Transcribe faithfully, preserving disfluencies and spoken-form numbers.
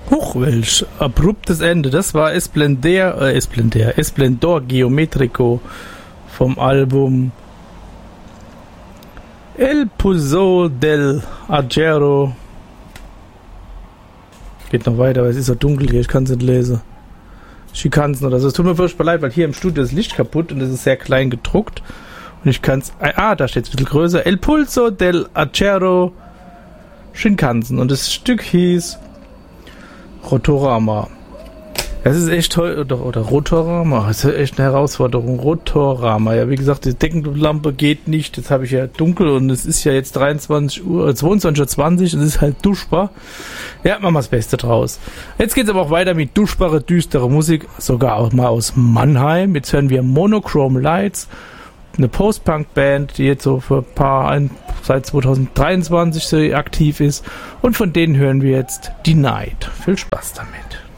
Huch, welch abruptes Ende. Das war Esplendor, äh, Esplendor, Esplendor Geometrico vom Album El Pulso del Agero. Geht noch weiter, aber es ist so dunkel hier, ich kann es nicht lesen. Schikanzen oder so. Es tut mir furchtbar leid, weil hier im Studio ist Licht kaputt und es ist sehr klein gedruckt. Und ich kann es... Ah, da steht es ein bisschen größer. El Pulso del Acero Shinkansen. Und das Stück hieß Rotorama. Das ist echt toll. Oder, oder Rotorama. Das ist echt eine Herausforderung. Rotorama. Ja, wie gesagt, die Deckenlampe geht nicht. Jetzt habe ich ja dunkel und es ist ja jetzt dreiundzwanzig Uhr, zweiundzwanzig Uhr zwanzig und es ist halt duschbar. Ja, machen wir das Beste draus. Jetzt geht es aber auch weiter mit duschbare, düstere Musik. Sogar auch mal aus Mannheim. Jetzt hören wir Monochrome Lights. Eine Post-Punk-Band, die jetzt so für ein paar, ein, seit zwanzig dreiundzwanzig so aktiv ist. Und von denen hören wir jetzt Die Night. Viel Spaß damit.